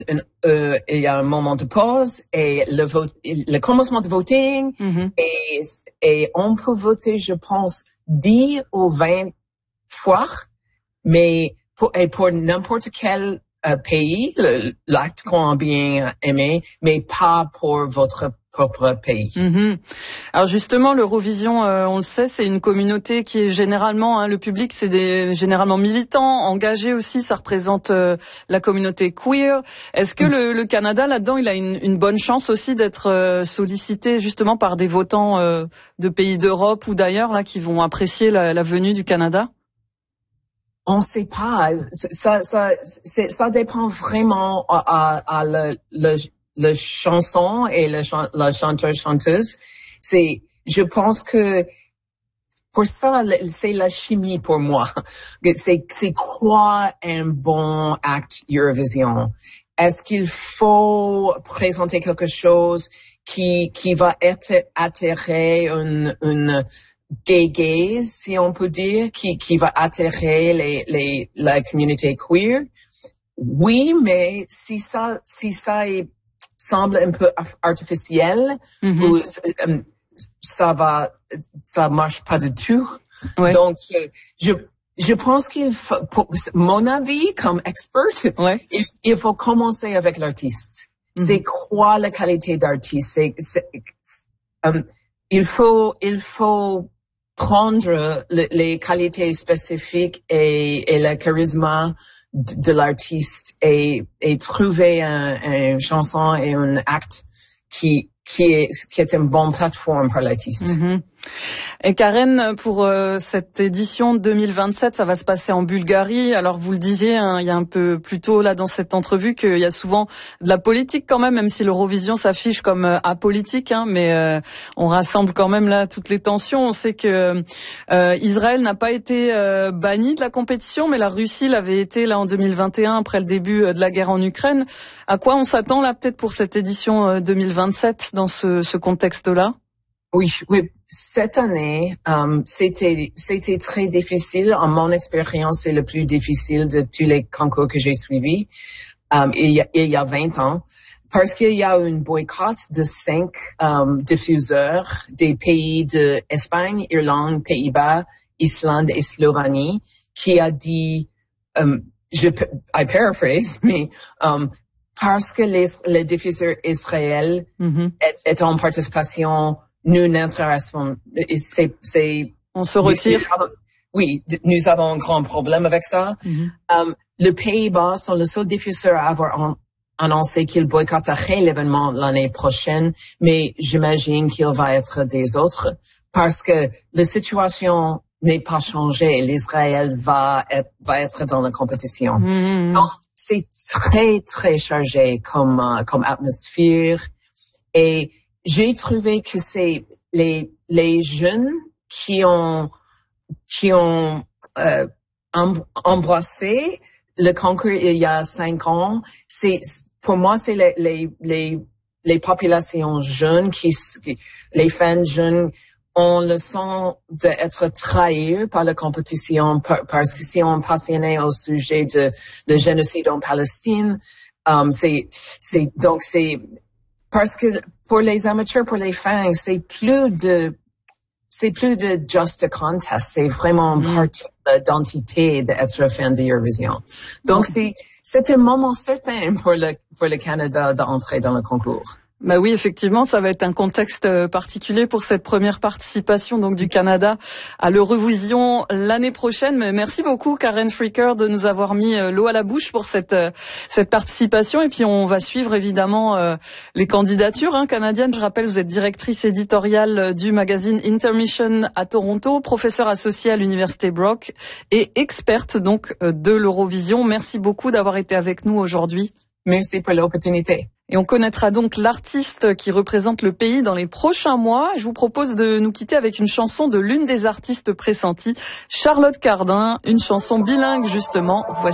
il y a un moment de pause et le commencement de voting et on peut voter, je pense, 10 ou 20 fois, mais pour n'importe quel pays, l'acte qu'on a bien aimé, mais pas pour votre propre pays. Alors justement, l'Eurovision, on le sait, c'est une communauté qui est généralement, le public, c'est généralement militants, engagés aussi. Ça représente la communauté queer. Est-ce que le Canada, là-dedans, il a une bonne chance aussi d'être sollicité justement par des votants de pays d'Europe ou d'ailleurs là qui vont apprécier la venue du Canada? On sait pas. Ça dépend vraiment à le chanson et la chanteur-chanteuse. Je pense que pour ça, c'est la chimie pour moi. C'est quoi un bon acte Eurovision? Est-ce qu'il faut présenter quelque chose qui va attirer une gay gaze, si on peut dire, qui va attirer la communauté queer? Oui, mais si ça semble un peu artificiel, ou ça marche pas du tout. Ouais. Donc, je pense qu'il faut, pour mon avis, comme expert, il faut commencer avec l'artiste. C'est quoi la qualité d'artiste? Il faut prendre les qualités spécifiques et le charisme de l'artiste et trouver une chanson et un acte qui est une bonne plateforme pour l'artiste. Et Karen, pour cette édition 2027, ça va se passer en Bulgarie. Alors vous le disiez, il y a un peu plus tôt là dans cette entrevue qu'il y a souvent de la politique quand même si l'Eurovision s'affiche comme apolitique, mais on rassemble quand même là toutes les tensions. On sait que Israël n'a pas été banni de la compétition, mais la Russie l'avait été là en 2021 après le début de la guerre en Ukraine. À quoi on s'attend là peut-être pour cette édition 2027 dans ce contexte-là? Oui. Cette année, c'était très difficile. En mon expérience, c'est le plus difficile de tous les concours que j'ai suivis. Il y a 20 ans. Parce qu'il y a un boycott de 5 diffuseurs des pays de Espagne, Irlande, Pays-Bas, Islande et Slovénie qui a dit, I paraphrase, mais parce que les diffuseurs israéliens étaient en participation, nous n'intéressons, on se retire. Nous avons un grand problème avec ça. Les Pays-Bas sont le seul diffuseur à avoir annoncé qu'il boycotterait l'événement l'année prochaine, mais j'imagine qu'il va être des autres parce que la situation n'est pas changée. L'Israël va être dans la compétition. Donc, c'est très, très chargé comme atmosphère et j'ai trouvé que c'est les jeunes qui ont embrassé le concours il y a 5 ans. Pour moi, c'est les populations jeunes les fans jeunes ont le sens d'être trahis par la compétition parce qu'ils sont passionnés au sujet de génocide en Palestine. Donc c'est parce que pour les amateurs, pour les fans, c'est plus de just a contest. C'est vraiment partie de l'identité d'être fan de Eurovision. Donc c'est un moment certain pour le Canada d'entrer dans le concours. Bah oui, effectivement, ça va être un contexte particulier pour cette première participation donc du Canada à l'Eurovision l'année prochaine. Mais merci beaucoup Karen Fricker de nous avoir mis l'eau à la bouche pour cette participation. Et puis on va suivre évidemment les candidatures canadiennes. Je rappelle, vous êtes directrice éditoriale du magazine Intermission à Toronto, professeure associée à l'université Brock et experte donc de l'Eurovision. Merci beaucoup d'avoir été avec nous aujourd'hui. Merci pour l'opportunité. Et on connaîtra donc l'artiste qui représente le pays dans les prochains mois. Je vous propose de nous quitter avec une chanson de l'une des artistes pressenties, Charlotte Cardin, une chanson bilingue justement. Voici